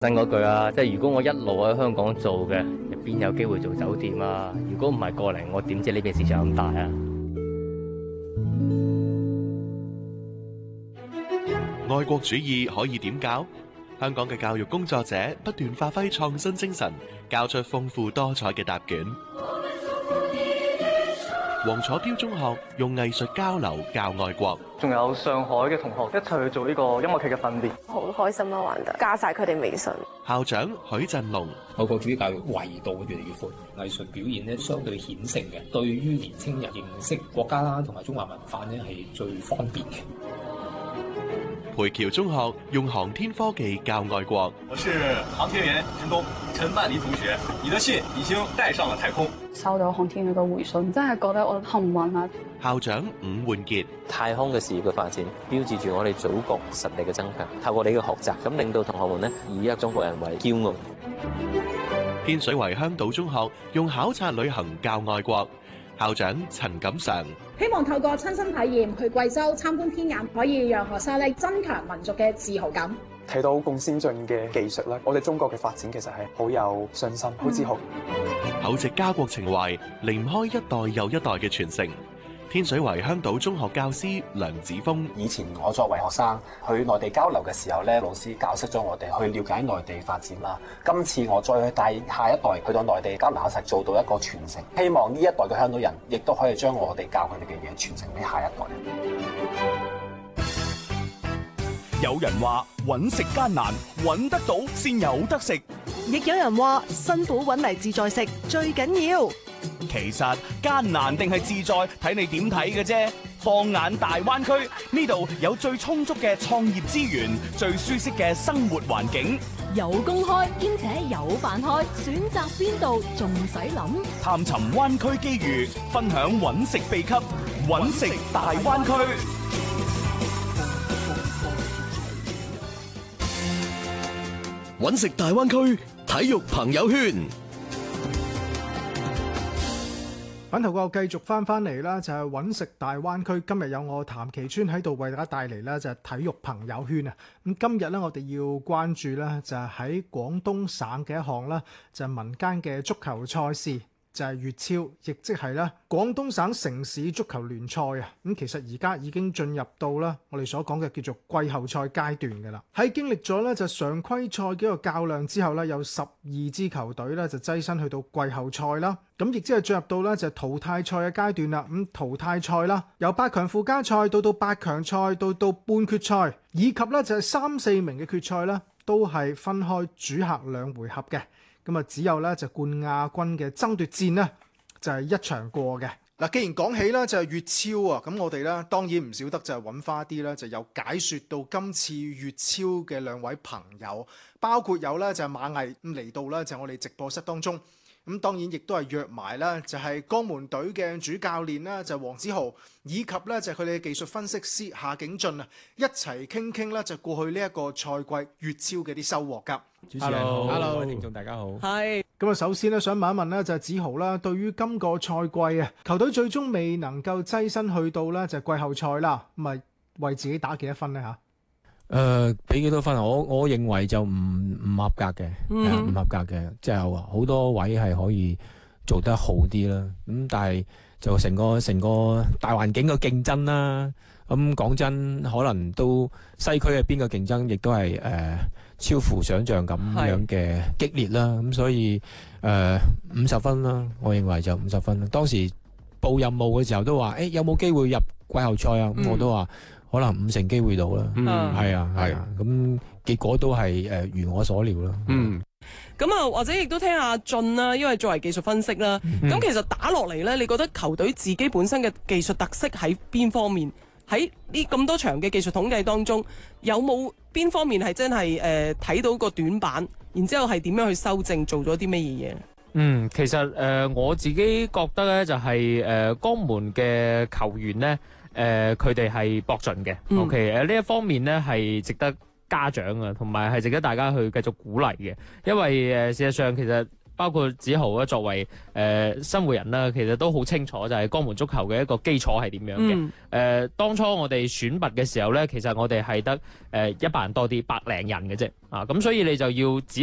真嗰句啊，即係如果我一路喺香港做嘅，邊有機會做酒店啊？如果唔係過嚟，我點知呢邊市場咁大啊？ 愛國主義可以點教？香港嘅教育工作者不斷發揮創新精神，交出豐富多彩嘅答卷。黃楚標中學用藝術交流教愛國， 仲有上海嘅同學一齊去做呢個音樂劇嘅訓練， 好開心啊！玩得加晒佢哋微信。 校長許振龍， 愛國主義教育維度越嚟越闊，藝術表現咧相對顯性嘅，對於年輕人認識國家啦同埋中華文化咧係最方便嘅。 培僑中學用航天科技教愛國。 我是航天員陳東，陳曼妮同學，你的信已經帶上了太空。 收到航天員嘅回信，真係覺得我幸運啊！ 校長伍煥傑， 太空嘅事業嘅發展，標誌住我哋祖國實力嘅增強。透過你嘅學習，咁令到同學們呢以一個中國人為驕傲。 天水圍香島中學用考察旅行教愛國。校長陳錦常， 希望透過親身體驗去貴州參觀天眼，可以讓學生咧增強民族嘅自豪感。 睇到咁先進嘅技術咧，我哋中國嘅發展其實係好有信心、好自豪。 厚植家國情懷，離唔開一代又一代嘅傳承。天水圍香島中學教師梁子峰， 以前我作為學生去內地交流嘅時候咧，老師教識咗我哋去了解內地發展啦。今次我再去帶下一代去到內地交流，實做到一個傳承。希望呢一代嘅香港人亦都可以將我哋教佢哋嘅嘢傳承俾下一代。 有人話揾食艱難，揾得到先有得食； 亦有人話辛苦揾嚟自在食最緊要。 其實艱難定係自在，睇你點睇嘅啫。放眼大灣區，呢度有最充足嘅創業資源，最舒適嘅生活環境， 有公開兼且有辦開，選擇邊度仲使諗？ 探尋灣區機遇，分享揾食秘笈，揾食大灣區。 揾食大灣區體育朋友圈。 反頭個繼續翻嚟啦，就係揾食大灣區。今日有我譚其川喺度為大家帶嚟咧，就係體育朋友圈啊。咁今日咧，我哋要關注咧，就係喺廣東省嘅一項咧，就係民間嘅足球賽事，就係粵超，亦即係咧廣東省城市足球聯賽啊。咁其實而家已經進入到啦我哋所講嘅叫做季後賽階段嘅啦。喺經歷咗咧就常規賽嘅一個較量之後咧，有12支球隊咧就躋身去到季後賽啦。咁亦即係進入到咧就係淘汰賽嘅階段啦。咁淘汰賽啦，由8強附加賽到8強賽到半決賽，以及咧就係3、4名嘅決賽啦，都係分開主客2回合嘅。咁啊，只有咧就冠亞軍嘅爭奪戰呢，就係一場過嘅。嗱，既然講起咧就係粵超啊，咁我哋咧當然唔少得就係揾翻啲咧就有解説到今次粵超嘅兩位朋友，包括有咧就係馬毅咁嚟到咧就我哋直播室當中。咁當然亦都係約埋啦，就係江門隊嘅主教練啦，就黃子豪，以及咧就係佢哋嘅技術分析師夏景俊啊，一齊傾傾咧就過去呢一個賽季粵超嘅啲收穫㗎。 主持人好，各位聽眾大家好。 係。咁啊，首先咧想問一問咧就係子豪啦，對於今個賽季啊，球隊最終未能夠躋身去到咧就係季後賽啦，咁啊為自己打幾多分咧嚇？ 俾幾多分啊？我認為就唔合格嘅，唔合格嘅，即係好多位係可以做得好啲啦。咁但係就成個大環境嘅競爭啦。咁講真，可能都西區嘅邊個競爭亦都係超乎想像咁樣嘅激烈啦。咁所以50分啦，我認為就50分啦。當時報任務嘅時候都話，有冇機會入季後賽啊？咁我都話，可能50成機會到啦，係啊，咁結果都係如我所料啦。 咁啊，或者亦都聽阿俊啦，因為作為技術分析啦，咁其實打落嚟咧，你覺得球隊自己本身嘅技術特色喺邊方面？喺呢咁多場嘅技術統計當中，有冇邊方面係真係睇到個短板，然之後係點樣去修正，做咗啲咩嘢？ 其實我自己覺得咧，就係江門嘅球員咧。佢哋係搏盡嘅，OK，呢一方面咧係值得嘉獎啊，同埋係值得大家去繼續鼓勵嘅，因為事實上其實包括梓豪咧作為新會人啦，其實都好清楚就係江門足球嘅一個基礎係點樣嘅。當初我哋選拔嘅時候咧，其實我哋係得100人多啲，100零人嘅啫。咁所以你就要